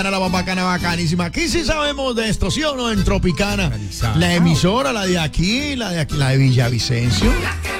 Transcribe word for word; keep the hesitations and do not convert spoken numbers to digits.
La más bacana, bacanísima. Aquí sí sabemos de esto, ¿sí o no? En Tropicana. La emisora, la de aquí, la de aquí, la de Villavicencio.